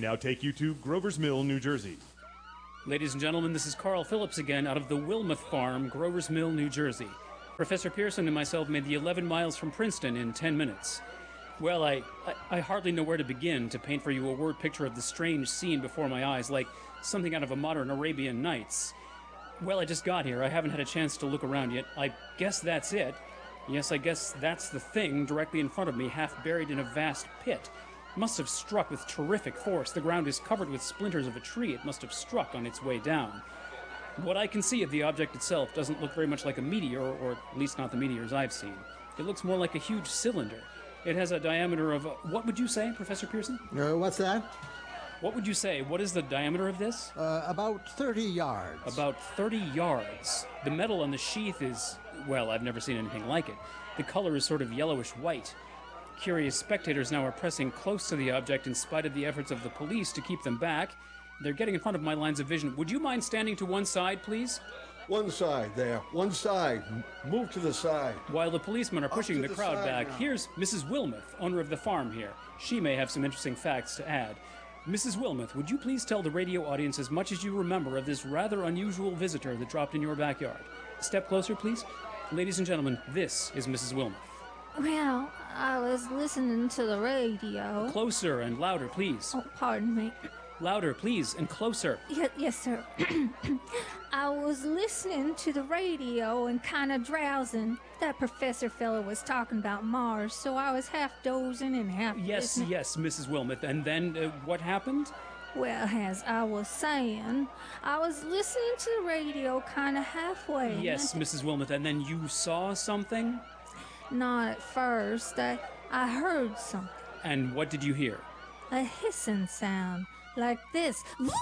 now take you to Grover's Mill, New Jersey. Ladies and gentlemen, this is Carl Phillips again out of the Wilmoth Farm, Grover's Mill, New Jersey. Professor Pearson and myself made the 11 miles from Princeton in 10 minutes. Well, I hardly know where to begin to paint for you a word picture of the strange scene before my eyes, like something out of a modern Arabian Nights. Well, I just got here. I haven't had a chance to look around yet. I guess that's it. Yes, I guess that's the thing directly in front of me, half buried in a vast pit. Must have struck with terrific force. The ground is covered with splinters of a tree it must have struck on its way down. What I can see of the object itself doesn't look very much like a meteor, or at least not the meteors I've seen. It looks more like a huge cylinder. It has a diameter of... what would you say, Professor Pearson? What's that? What would you say? What is the diameter of this? About 30 yards. About 30 yards. The metal on the sheath is... well, I've never seen anything like it. The color is sort of yellowish-white. Curious spectators now are pressing close to the object in spite of the efforts of the police to keep them back. They're getting in front of my lines of vision. Would you mind standing to one side, please? One side there. One side. Move to the side. While the policemen are pushing the crowd back, now. Here's Mrs. Wilmoth, owner of the farm here. She may have some interesting facts to add. Mrs. Wilmoth, would you please tell the radio audience as much as you remember of this rather unusual visitor that dropped in your backyard? Step closer, please. Ladies and gentlemen, this is Mrs. Wilmoth. Well, I was listening to the radio. Closer and louder, please. Oh, pardon me. Louder, please, and closer. Yes, sir. I was listening to the radio and kind of drowsing. That professor fellow was talking about Mars, so I was half dozing and half listening. Yes, Mrs. Wilmoth. And then what happened? Well, as I was saying, I was listening to the radio kind of halfway. Yes, Mrs. Wilmoth. And then you saw something? Not at first. I heard something. And what did you hear? A hissing sound. Like this. Kind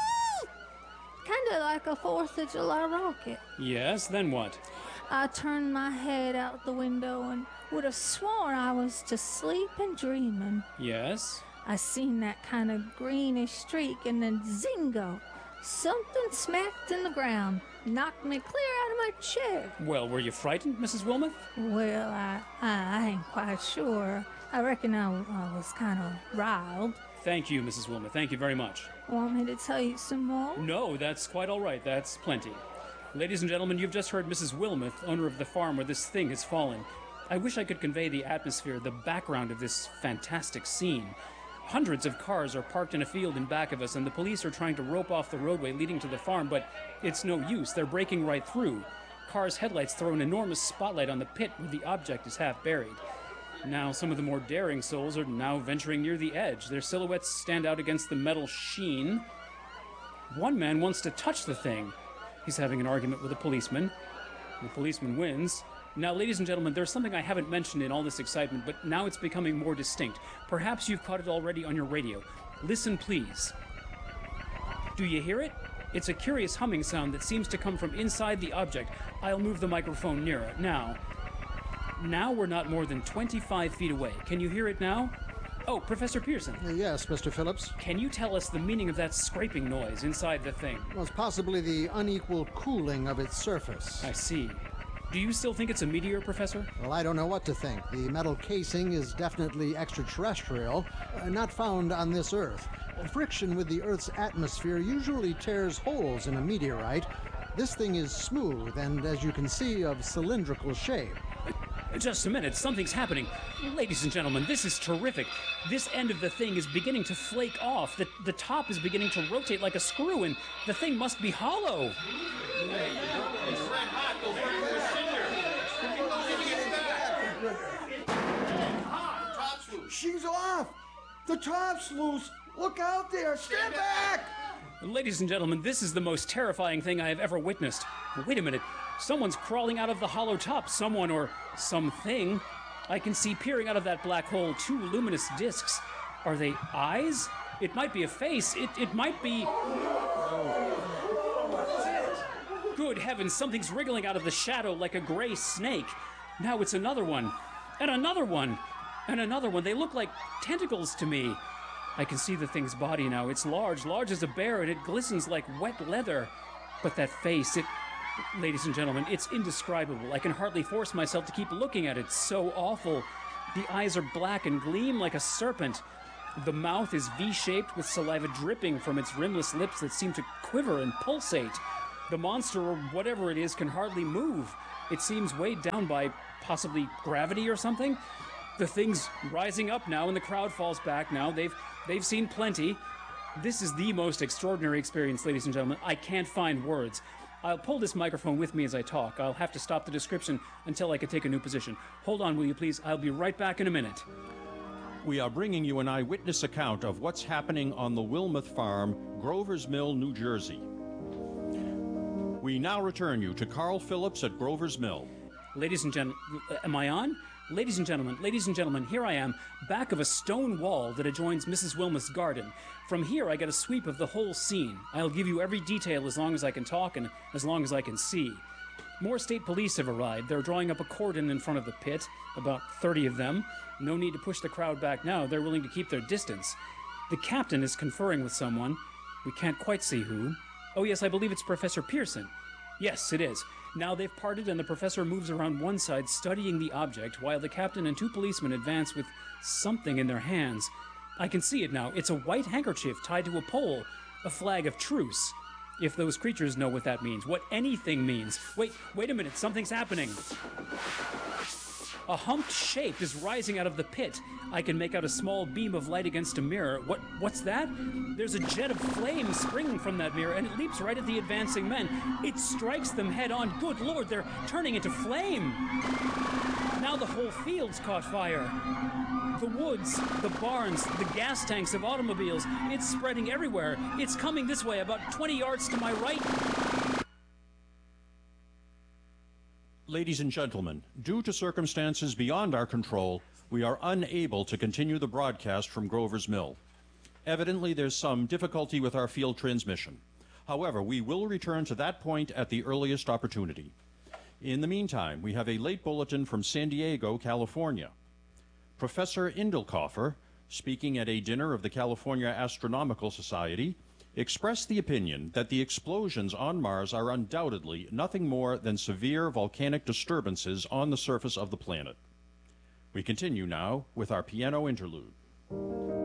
of like a 4th of July rocket. Yes, then what? I turned my head out the window and would have sworn I was to sleep and dreaming. Yes? I seen that kind of greenish streak and then zingo. Something smacked in the ground. Knocked me clear out of my chair. Well, were you frightened, Mrs. Wilmoth? Well, I ain't quite sure. I reckon I was kind of riled. Thank you, Mrs. Wilmoth. Thank you very much. Want me to tell you some more? No, that's quite all right. That's plenty. Ladies and gentlemen, you've just heard Mrs. Wilmoth, owner of the farm where this thing has fallen. I wish I could convey the atmosphere, the background of this fantastic scene. Hundreds of cars are parked in a field in back of us, and the police are trying to rope off the roadway leading to the farm, but it's no use. They're breaking right through. Cars' headlights throw an enormous spotlight on the pit where the object is half buried. Now, some of the more daring souls are now venturing near the edge. Their silhouettes stand out against the metal sheen. One man wants to touch the thing. He's having an argument with a policeman. The policeman wins. Now, ladies and gentlemen, there's something I haven't mentioned in all this excitement, but now it's becoming more distinct. Perhaps you've caught it already on your radio. Listen, please. Do you hear it? It's a curious humming sound that seems to come from inside the object. I'll move the microphone nearer. Now we're not more than 25 feet away. Can you hear it now? Oh, Professor Pearson. Yes, Mr. Phillips. Can you tell us the meaning of that scraping noise inside the thing? Well, it's possibly the unequal cooling of its surface. I see. Do you still think it's a meteor, Professor? Well, I don't know what to think. The metal casing is definitely extraterrestrial, not found on this Earth. Friction with the Earth's atmosphere usually tears holes in a meteorite. This thing is smooth and, as you can see, of cylindrical shape. Just a minute, something's happening. Ladies and gentlemen, this is terrific. This end of the thing is beginning to flake off. The top is beginning to rotate like a screw, and the thing must be hollow. She's off! The top's loose! Look out there! Stand back! Ladies and gentlemen, this is the most terrifying thing I have ever witnessed. Wait a minute. Someone's crawling out of the hollow top. Someone or something. I can see peering out of that black hole 2 luminous discs. Are they eyes? It might be a face. It might be... Good heavens, something's wriggling out of the shadow like a gray snake. Now it's another one. And another one. And another one. They look like tentacles to me. I can see the thing's body now. It's large as a bear, and it glistens like wet leather. But that face, ladies and gentlemen, it's indescribable. I can hardly force myself to keep looking at it. It's so awful. The eyes are black and gleam like a serpent. The mouth is V-shaped with saliva dripping from its rimless lips that seem to quiver and pulsate. The monster, or whatever it is, can hardly move. It seems weighed down by possibly gravity or something. The thing's rising up now, and the crowd falls back now. They've seen plenty. This is the most extraordinary experience, ladies and gentlemen. I can't find words. I'll pull this microphone with me as I talk. I'll have to stop the description until I can take a new position. Hold on, will you please? I'll be right back in a minute. We are bringing you an eyewitness account of what's happening on the Wilmoth Farm, Grover's Mill, New Jersey. We now return you to Carl Phillips at Grover's Mill. Ladies and gentlemen, am I on? Ladies and gentlemen, here I am, back of a stone wall that adjoins Mrs. Wilmoth's garden. From here, I get a sweep of the whole scene. I'll give you every detail as long as I can talk and as long as I can see. More state police have arrived. They're drawing up a cordon in front of the pit, about 30 of them. No need to push the crowd back now. They're willing to keep their distance. The captain is conferring with someone. We can't quite see who. Oh, yes, I believe it's Professor Pearson. Yes, it is. Now they've parted and the professor moves around one side studying the object while the captain and two policemen advance with something in their hands. I can see it now. It's a white handkerchief tied to a pole, a flag of truce. If those creatures know what that means, what anything means. Wait a minute, something's happening. A humped shape is rising out of the pit. I can make out a small beam of light against a mirror. What's that? There's a jet of flame springing from that mirror, and it leaps right at the advancing men. It strikes them head on. Good Lord, they're turning into flame. Now the whole field's caught fire. The woods, the barns, the gas tanks of automobiles, it's spreading everywhere. It's coming this way, about 20 yards to my right. Ladies and gentlemen, due to circumstances beyond our control, we are unable to continue the broadcast from Grover's Mill. Evidently, there's some difficulty with our field transmission. However, we will return to that point at the earliest opportunity. In the meantime, we have a late bulletin from San Diego, California. Professor Indelkoffer, speaking at a dinner of the California Astronomical Society, expressed the opinion that the explosions on Mars are undoubtedly nothing more than severe volcanic disturbances on the surface of the planet. We continue now with our piano interlude.